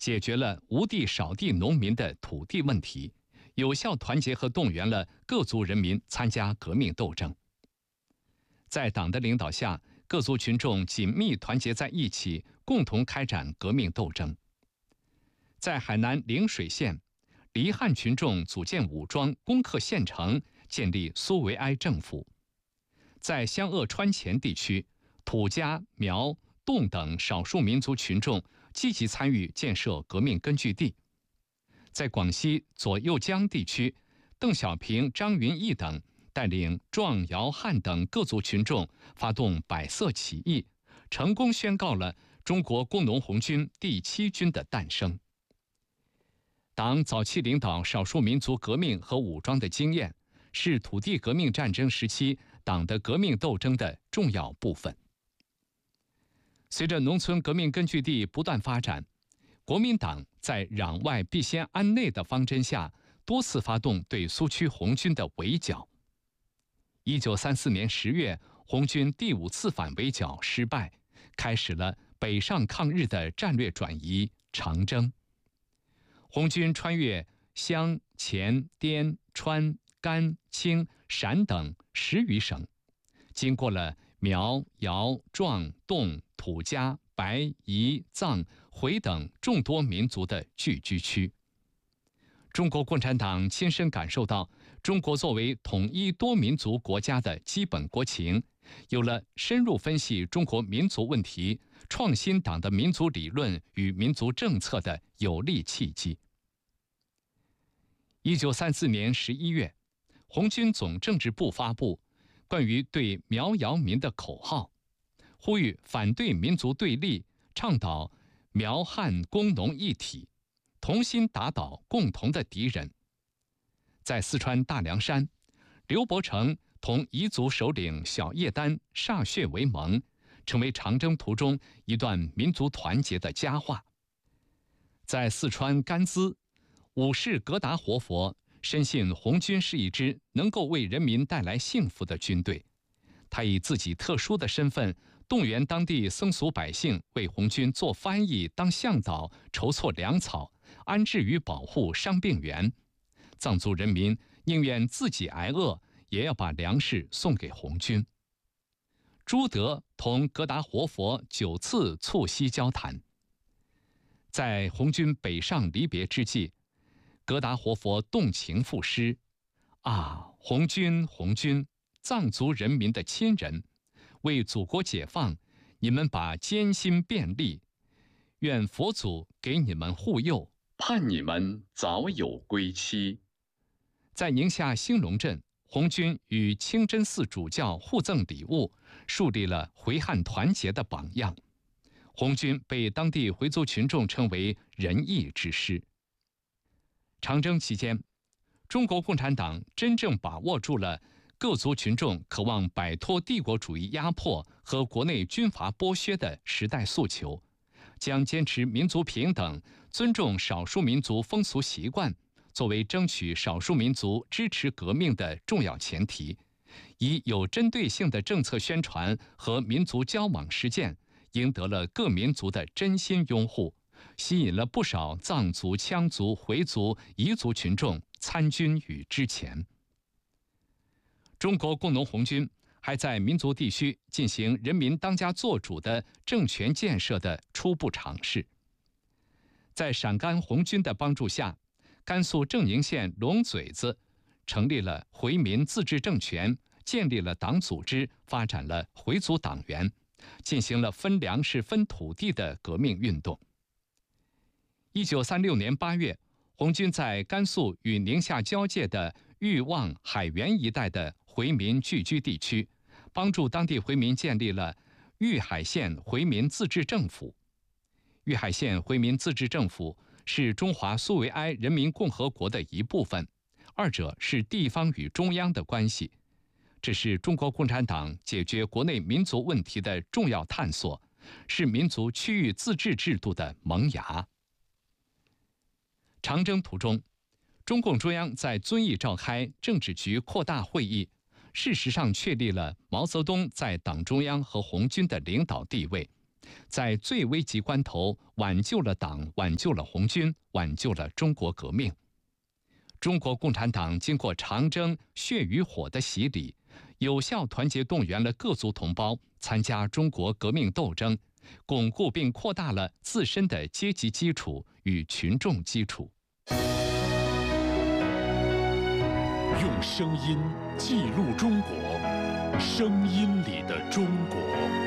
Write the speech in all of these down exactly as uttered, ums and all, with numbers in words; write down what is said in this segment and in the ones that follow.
解决了无地少地农民的土地问题，有效团结和动员了各族人民参加革命斗争。在党的领导下，各族群众紧密团结在一起，共同开展革命斗争。在海南陵水县，黎汉群众组建武装，攻克县城，建立苏维埃政府。在湘鄂川黔地区，土家、苗、侗等少数民族群众积极参与建设革命根据地。在广西左右江地区，邓小平、张云逸等带领壮、瑶、汉等各族群众发动百色起义，成功宣告了中国工农红军第七军的诞生。党早期领导少数民族革命和武装的经验，是土地革命战争时期党的革命斗争的重要部分。随着农村革命根据地不断发展，国民党在攘外必先安内的方针下，多次发动对苏区红军的围剿。一九三四年十月，红军第五次反围剿失败，开始了北上抗日的战略转移长征。红军穿越湘、黔、滇、川、甘、青、陕等十余省，经过了苗、瑶、壮、侗、土家、白、彝、藏、回等众多民族的聚居区。中国共产党亲身感受到中国作为统一多民族国家的基本国情，有了深入分析中国民族问题、创新党的民族理论与民族政策的有力契机。一九三四年十一月，红军总政治部发布关于对苗瑶民的口号，呼吁反对民族对立，倡导苗汉工农一体，同心打倒共同的敌人。在四川大凉山，刘伯承同彝族首领小叶丹歃血为盟，成为长征途中一段民族团结的佳话。在四川甘孜，武士格达活佛深信红军是一支能够为人民带来幸福的军队，他以自己特殊的身份动员当地僧俗百姓为红军做翻译、当向导、筹措粮草、安置与保护伤病员。藏族人民宁愿自己挨饿，也要把粮食送给红军。朱德同格达活佛九次促膝交谈。在红军北上离别之际，格达活佛动情赋诗：啊，红军，红军，藏族人民的亲人，为祖国解放，你们把艰辛便利，愿佛祖给你们护佑， 盼你们早有归期。 在宁夏兴隆镇，红军与清真寺主教互赠礼物，树立了回汉团结的榜样。红军被当地回族群众称为仁义之师。长征期间，中国共产党真正把握住了各族群众渴望摆脱帝国主义压迫和国内军阀剥削的时代诉求，将坚持民族平等、尊重少数民族风俗习惯作为争取少数民族支持革命的重要前提，以有针对性的政策宣传和民族交往实践，赢得了各民族的真心拥护，吸引了不少藏族、羌族、回族、彝族群众参军与支前。中国工农红军还在民族地区进行人民当家作主的政权建设的初步尝试。在陕甘红军的帮助下，甘肃正宁县龙嘴子成立了回民自治政权，建立了党组织，发展了回族党员，进行了分粮食、分土地的革命运动。一九三六年八月，红军在甘肃与宁夏交界的裕旺、海原一带的回民聚居地区，帮助当地回民建立了裕海县回民自治政府。裕海县回民自治政府是中华苏维埃人民共和国的一部分，二者是地方与中央的关系。这是中国共产党解决国内民族问题的重要探索，是民族区域自治制度的萌芽。长征途中，中共中央在遵义召开政治局扩大会议，事实上确立了毛泽东在党中央和红军的领导地位， 在最危急关头挽救了党，挽救了红军，挽救了中国革命。中国共产党经过长征、血与火的洗礼，有效团结动员了各族同胞参加中国革命斗争，巩固并扩大了自身的阶级基础与群众基础。 用声音记录中国，声音里的中国。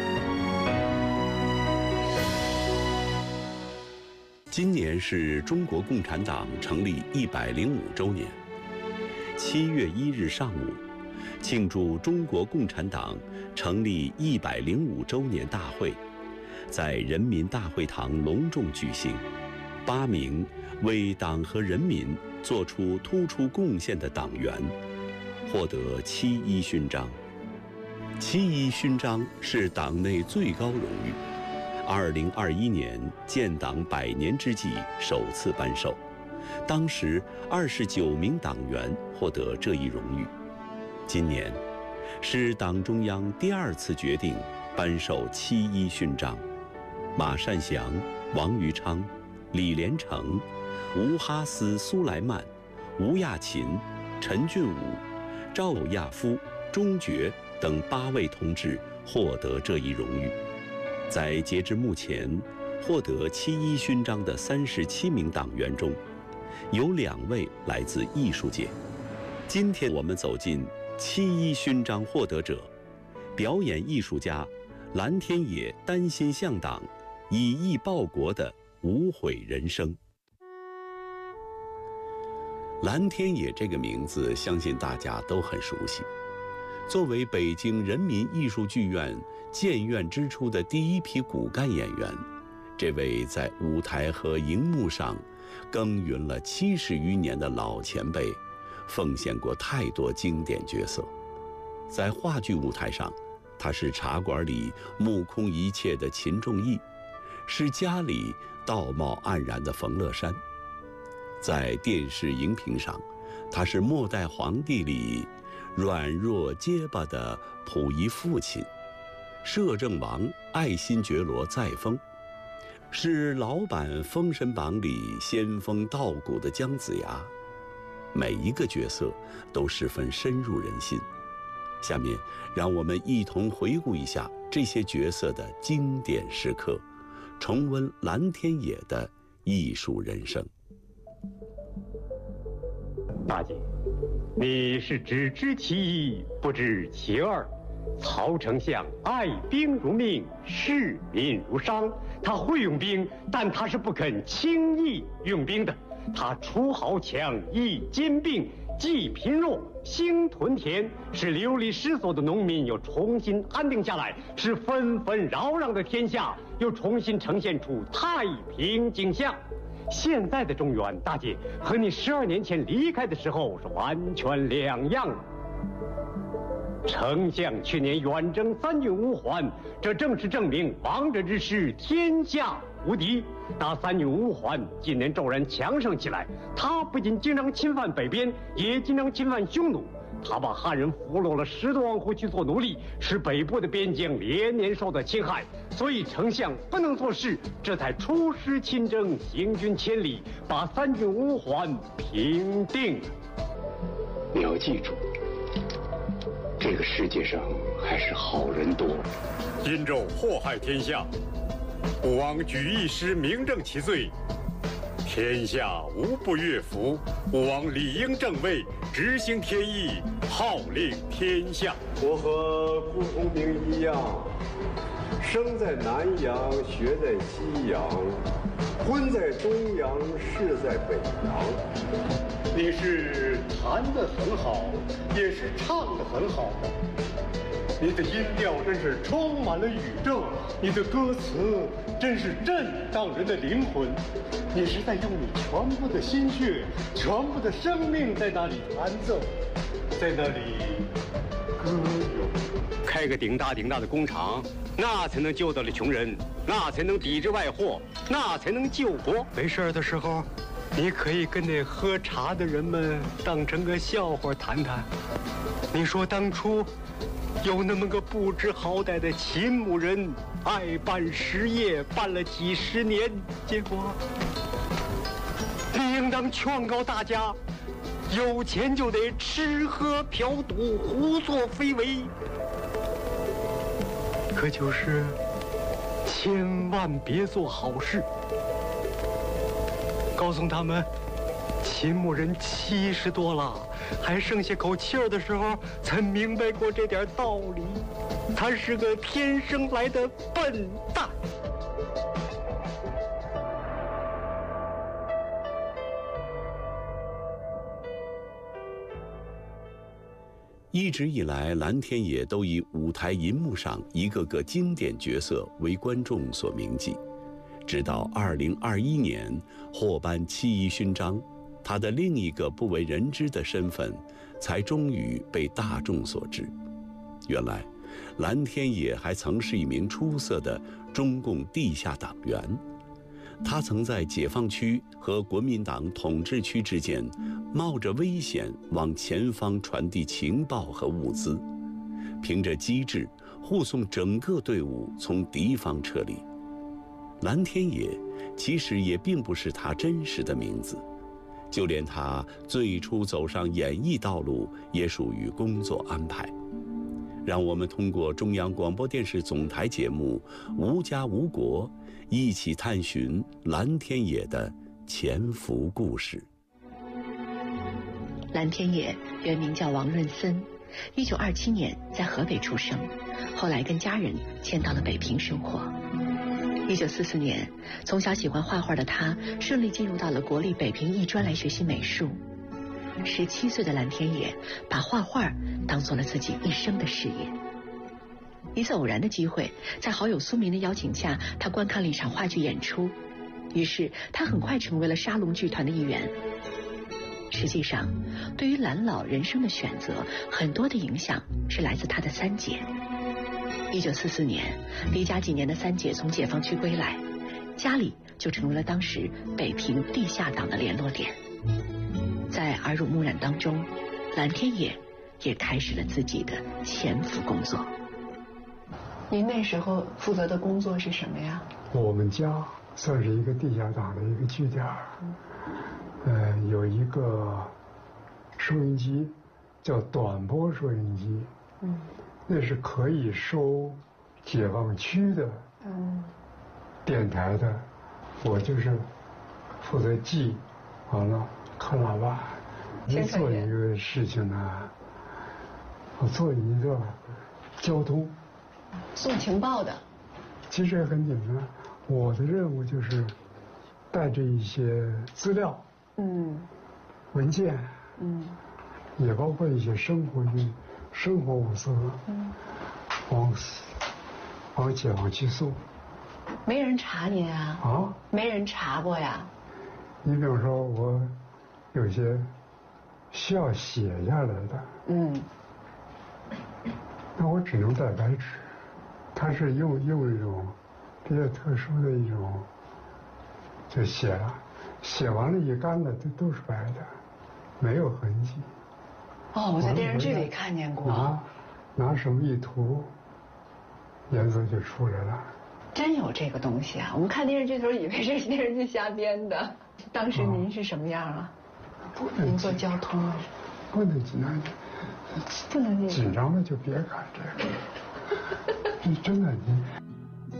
今年是中国共产党成立一百零五周年。七月一日上午，庆祝中国共产党成立一百零五周年大会在人民大会堂隆重举行。八名为党和人民做出突出贡献的党员获得七一勋章。七一勋章是党内最高荣誉。二零二一年建党百年之际首次颁授，当时二十九名党员获得这一荣誉。今年是党中央第二次决定颁授七一勋章，马善祥、王余昌、李连成、吴哈斯·苏莱曼、吴亚勤、陈俊武、赵亚夫、钟觉等八位同志获得这一荣誉。在截至目前，获得七一勋章的三十七名党员中，有两位来自艺术界。今天我们走进七一勋章获得者，表演艺术家蓝天野丹心向党以艺报国的无悔人生。蓝天野这个名字，相信大家都很熟悉。作为北京人民艺术剧院建院之初的第一批骨干演员，这位在舞台和荧幕上耕耘了七十余年的老前辈，奉献过太多经典角色。在话剧舞台上，他是茶馆里目空一切的秦仲义，是家里道貌岸然的冯乐山。在电视荧屏上，他是末代皇帝里软弱结巴的溥仪父亲，摄政王爱新觉罗载沣，是老版《封神榜》里仙风道骨的姜子牙。每一个角色都十分深入人心。下面让我们一同回顾一下这些角色的经典时刻，重温蓝天野的艺术人生。 大姐，你是只知其一，不知其二。曹丞相爱兵如命，视民如商。他会用兵，但他是不肯轻易用兵的。他出豪强，抑兼并，济贫弱，兴屯田，使流离失所的农民又重新安定下来，使纷纷扰攘的天下又重新呈现出太平景象。现在的中原，大姐和你十二年前离开的时候是完全两样的。丞相去年远征三郡五环，这正是证明王者之师天下无敌。那三郡五环今年骤然强盛起来，他不仅经常侵犯北边，也经常侵犯匈奴。他把汉人俘虏了十多万户去做奴隶，使北部的边疆连年受到侵害。所以丞相不能做事，这才出师亲征，行军千里，把三郡五环平定。 你要记住，这个世界上还是好人多。 殷纣祸害天下，武王举一师明正其罪，天下无不悦服。武王理应正位，执行天意，号令天下。 我和顾鸿铭一样，生在南阳，学在西洋，婚在东洋，事在北洋。 你是弹得很好，也是唱得很好的。你的音调真是充满了宇宙，你的歌词真是震荡人的灵魂。你是在用你全部的心血、全部的生命在那里弹奏，在那里歌咏。开个顶大顶大的工厂，那才能救得了穷人，那才能抵制外祸，那才能救国。没事的时候，你可以跟那喝茶的人们当成个笑话谈谈。你说当初有那么个不知好歹的秦牧人，爱办实业，办了几十年，结果你应当劝告大家，有钱就得吃喝嫖赌，胡作非为，可就是千万别做好事。告诉他们，秦牧人七十多了，还剩下口气儿的时候，才明白过这点道理。他是个天生来的笨蛋。 一直以来，蓝天野都以舞台银幕上一个个经典角色为观众所铭记。直到二零二一年获颁七一勋章，他的另一个不为人知的身份才终于被大众所知。原来，蓝天野还曾是一名出色的中共地下党员。他曾在解放区和国民党统治区之间，冒着危险往前方传递情报和物资，凭着机智护送整个队伍从敌方撤离。蓝天野其实也并不是他真实的名字，就连他最初走上演艺道路也属于工作安排。让我们通过中央广播电视总台节目《无家无国》，一起探寻蓝天野的潜伏故事。 蓝天野原名叫王润森，一九二七年在河北出生，后来跟家人迁到了北平生活。一九四四年，从小喜欢画画的他顺利进入到了国立北平艺专来学习美术。十七岁的蓝天野把画画当做了自己一生的事业。一次偶然的机会，在好友苏明的邀请下，他观看了一场话剧演出，于是他很快成为了沙龙剧团的一员。实际上，对于蓝老人生的选择，很多的影响是来自他的三姐。一九四四年，离家几年的三姐从解放区归来，家里就成为了当时北平地下党的联络点。在耳濡目染当中，蓝天野也开始了自己的潜伏工作。您那时候负责的工作是什么呀？ 我们家算是一个地下党的一个据点，呃，有一个收音机，叫短波收音机，嗯，那是可以收解放区的嗯电台的，我就是负责记，完了看喇叭。没做一个事情呢，我做一个交通送情报的。 其实也很简单，我的任务就是带着一些资料，嗯，文件，嗯，也包括一些生活的生活物资，嗯，往往解放区送。 没人查您啊？啊？没人查过呀？ 你比如说，我有些需要写下来的，嗯，那我只能带白纸，它是用用一种比较特殊的一种，就写了，写完了一干的都都是白的，没有痕迹。 哦，我在电视剧里看见过。 拿拿什么一涂，颜色就出来了。 真有这个东西啊！我们看电视剧的时候以为这是电视剧瞎编的。当时您是什么样啊？ 不能您做交通啊？ 不能紧张， 不能紧张的就别干这个。真的，你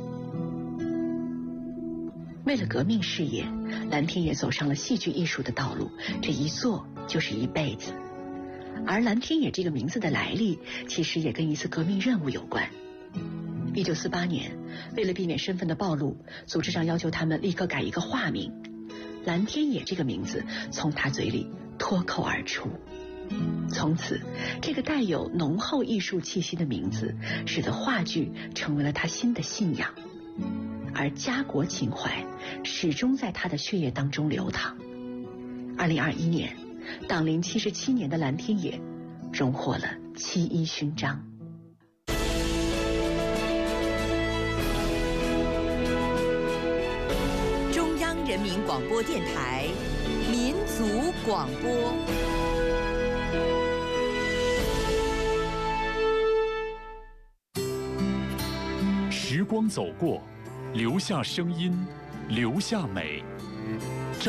为了革命事业，蓝天野走上了戏剧艺术的道路，这一做就是一辈子。而蓝天野这个名字的来历，其实也跟一次革命任务有关。一九四八年，为了避免身份的暴露，组织上要求他们立刻改一个化名。蓝天野这个名字从他嘴里脱口而出，从此这个带有浓厚艺术气息的名字使得话剧成为了他新的信仰，而家国情怀始终在他的血液当中流淌。二零二一年，党龄七十七年的蓝天野荣获了七一勋章。 人民广播电台民族广播。 光走过，留下声音，留下美。